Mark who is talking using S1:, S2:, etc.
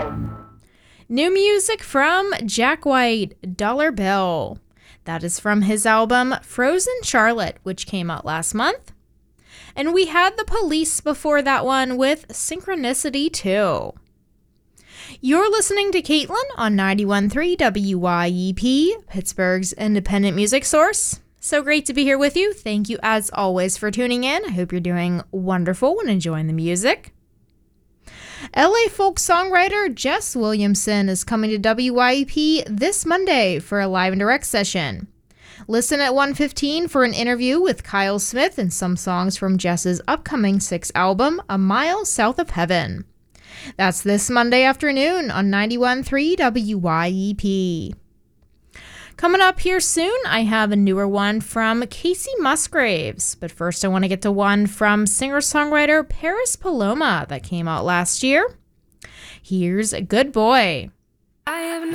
S1: New music from Jack White, Dollar Bill. That is from his album Frozen Charlotte, which came out last month. And we had The Police before that one with Synchronicity 2. You're listening to Caitlin on 91.3 WYEP, Pittsburgh's independent music source. So great to be here with you. Thank you as always for tuning in. I hope you're doing wonderful and enjoying the music. LA folk songwriter Jess Williamson is coming to WYEP this Monday for a live and direct session. Listen at 1:15 for an interview with Kyle Smith and some songs from Jess's upcoming 6th album, A Mile South of Heaven. That's this Monday afternoon on 91.3 WYEP. Coming up here soon, I have a newer one from Casey Musgraves. But first, I want to get to one from singer-songwriter Paris Paloma that came out last year. Here's Good Boy.